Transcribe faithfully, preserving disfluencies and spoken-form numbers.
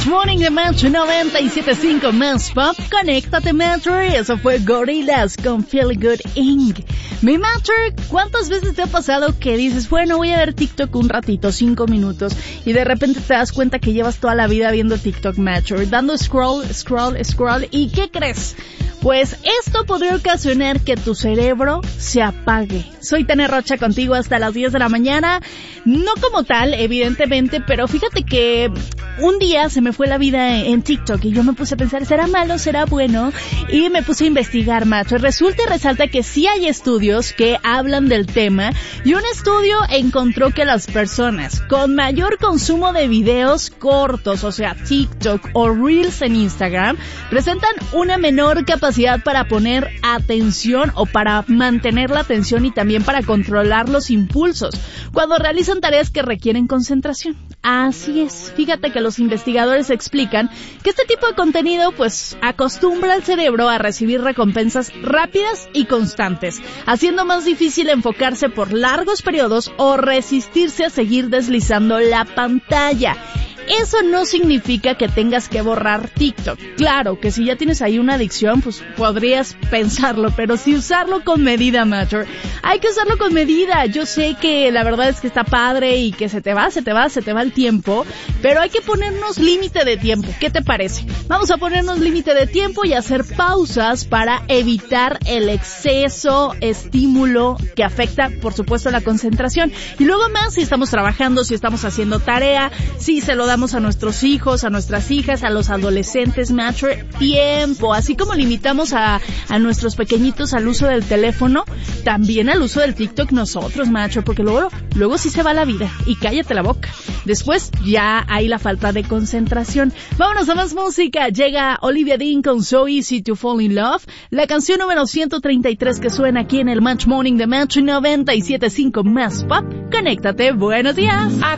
Morning de Metro noventa y siete punto cinco más pop. Conéctate, Metro. Eso fue Gorillaz con Feel Good incorporated. Mi Metro, ¿cuántas veces te ha pasado que dices, bueno, voy a ver TikTok un ratito, cinco minutos, y de repente te das cuenta que llevas toda la vida viendo TikTok, Metro, dando scroll, scroll, scroll, ¿y qué crees? Pues esto podría ocasionar que tu cerebro se apague. Soy Tania Rocha contigo hasta las diez de la mañana. No como tal, evidentemente, pero fíjate que un día se me fue la vida en TikTok y yo me puse a pensar, ¿será malo? ¿Será bueno? Y me puse a investigar, macho. Resulta y resalta que sí hay estudios que hablan del tema, y un estudio encontró que las personas con mayor consumo de videos cortos, o sea, TikTok o Reels en Instagram, presentan una menor capacidad para poner atención o para mantener la atención y también para controlar los impulsos cuando realizan tareas que requieren concentración. Así es, fíjate que los investigadores explican que este tipo de contenido pues acostumbra al cerebro a recibir recompensas rápidas y constantes, haciendo más difícil enfocarse por largos periodos o resistirse a seguir deslizando la pantalla. Eso no significa que tengas que borrar TikTok. Claro que si ya tienes ahí una adicción, pues podrías pensarlo, pero sí usarlo con medida, macho. Hay que usarlo con medida. Yo sé que la verdad es que está padre y que se te va, se te va, se te va el tiempo, pero hay que ponernos límite de tiempo. ¿Qué te parece? Vamos a ponernos límite de tiempo y hacer pausas para evitar el exceso estímulo que afecta, por supuesto, la concentración. Y luego más, si estamos trabajando, si estamos haciendo tarea, si se lo damos a nuestros hijos, a nuestras hijas, a los adolescentes, macho, tiempo. Así como limitamos a, a nuestros pequeñitos al uso del teléfono, también al uso del TikTok nosotros, macho, porque luego, luego sí se va la vida. Y cállate la boca. Después ya hay la falta de concentración. Vámonos a más música. Llega Olivia Dean con So Easy to Fall in Love, la canción número ciento treinta y tres que suena aquí en el Match Morning de Match noventa y siete punto cinco más pop. Conéctate, buenos días. I